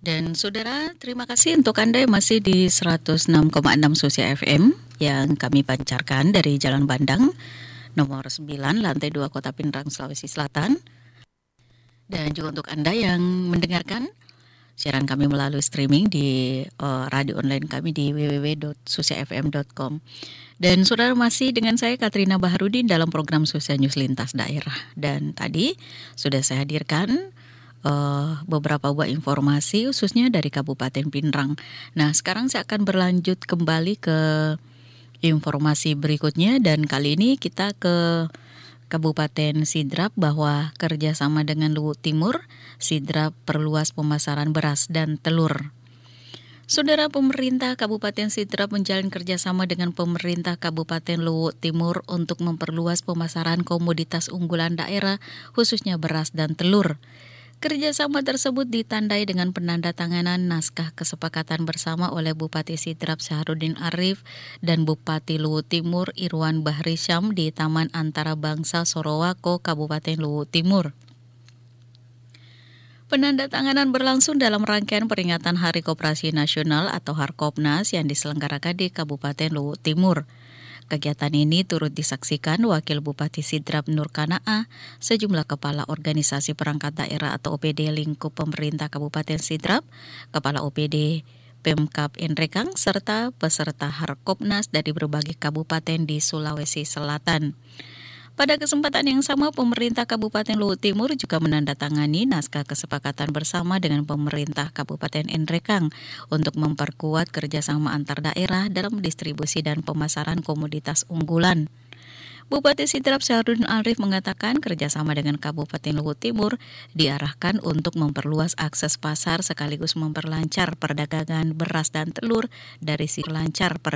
Dan saudara, terima kasih untuk Anda yang masih di 106,6 Susi FM yang kami pancarkan dari Jalan Bandang, nomor 9, lantai 2 Kota Pinrang, Sulawesi Selatan. Dan juga untuk Anda yang mendengarkan siaran kami melalui streaming di radio online kami di www.susifm.com. Dan saudara masih dengan saya Katrina Baharudin dalam program Susi News Lintas Daerah. Dan tadi sudah saya hadirkan beberapa buah informasi khususnya dari Kabupaten Pinrang. Nah, sekarang saya akan berlanjut kembali ke informasi berikutnya dan kali ini kita ke Kabupaten Sidrap bahwa kerjasama dengan Luwu Timur, Sidrap perluas pemasaran beras dan telur. Saudara, pemerintah Kabupaten Sidrap menjalin kerjasama dengan pemerintah Kabupaten Luwu Timur untuk memperluas pemasaran komoditas unggulan daerah khususnya beras dan telur. Kerjasama tersebut ditandai dengan penandatanganan naskah kesepakatan bersama oleh Bupati Sidrap Syahrudin Arif dan Bupati Luwu Timur Irwan Bahri Syam di Taman Antarabangsa Sorowako, Kabupaten Luwu Timur. Penandatanganan berlangsung dalam rangkaian peringatan Hari Koperasi Nasional atau Harkopnas yang diselenggarakan di Kabupaten Luwu Timur. Kegiatan ini turut disaksikan Wakil Bupati Sidrap Nur Kanaa, sejumlah kepala organisasi perangkat daerah atau OPD lingkup pemerintah Kabupaten Sidrap, kepala OPD Pemkab Enrekang, serta peserta Harkopnas dari berbagai kabupaten di Sulawesi Selatan. Pada kesempatan yang sama, pemerintah Kabupaten Luwu Timur juga menandatangani naskah kesepakatan bersama dengan pemerintah Kabupaten Enrekang untuk memperkuat kerjasama antar daerah dalam distribusi dan pemasaran komoditas unggulan. Bupati Sidrap Syahrudin Arif mengatakan kerjasama dengan Kabupaten Luwu Timur diarahkan untuk memperluas akses pasar sekaligus memperlancar perdagangan beras dan telur dari sisi lancar